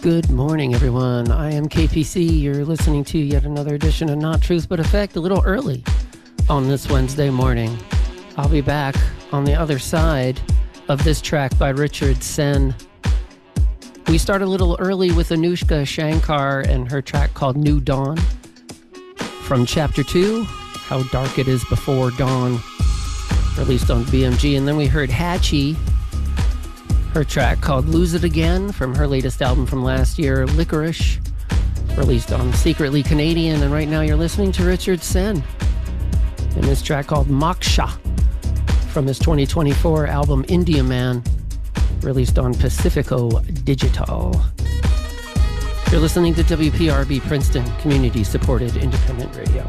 Good morning, everyone. I am KPC. You're listening to yet another edition of Not Truth But Effect, a little early on this Wednesday morning. I'll be back on the other side of this track by Richard Sen. We start a little early with Anushka Shankar and her track called New Dawn from Chapter 2, How Dark It Is Before Dawn, released on BMG. And then we heard Hatchie, her track called Lose It Again from her latest album from last year, Licorice, released on Secretly Canadian. And right now you're listening to Richard Sen and his track called Moksha from his 2024 album India Man, released on Pacifico Digital. You're listening to WPRB Princeton, community-supported independent radio.